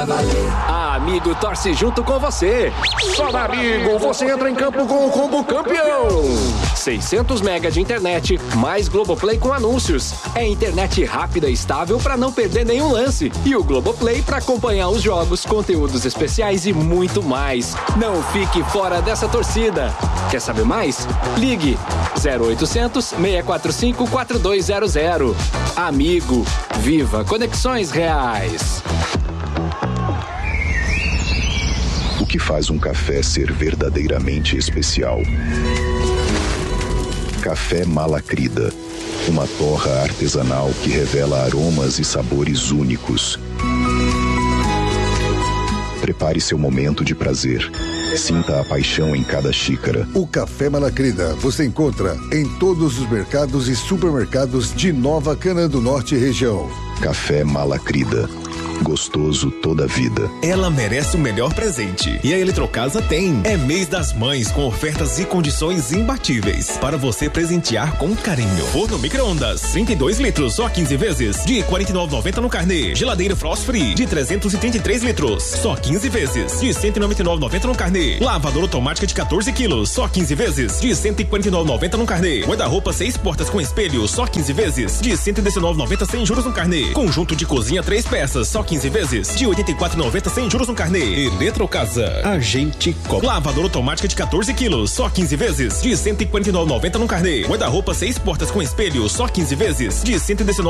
valer. A Amigo torce junto com você. Só na Amigo você entra em campo com o combo campeão. 600 mega de internet, mais Globoplay com anúncios. É internet rápida e estável para não perder nenhum lance. E o Globoplay para acompanhar os jogos, conteúdos especiais e muito mais. Não fique fora dessa torcida. Quer saber mais? Ligue 0800 645 4200. Amigo, viva conexões reais. O que faz um café ser verdadeiramente especial? Café Malacrida, uma torra artesanal que revela aromas e sabores únicos. Prepare seu momento de prazer. Sinta a paixão em cada xícara. O Café Malacrida você encontra em todos os mercados e supermercados de Nova Cana do Norte região. Café Malacrida. Gostoso toda a vida. Ela merece o melhor presente. E a Eletrocasa tem. É mês das mães com ofertas e condições imbatíveis para você presentear com carinho. Forno micro-ondas 32 litros, só 15 vezes de R$ 49,90 no carnê. Geladeira Frost Free de 333 litros, só 15 vezes de R$ 199,90 no carnê. Lavadora automática de 14 quilos, só 15 vezes de R$ 149,90 no carnê. Guarda-roupa 6 portas com espelho, só 15 vezes de R$ 119,90 sem juros no carnê. Conjunto de cozinha 3 peças, só 15 vezes de R$ 84,90 sem juros no carnê. Eletrocasa, a gente cobra. Lavadora automática de 14 quilos, só 15 vezes de R$ 149,90 no carnê. Guarda-roupa 6 portas com espelho, só 15 vezes de R$ 119,90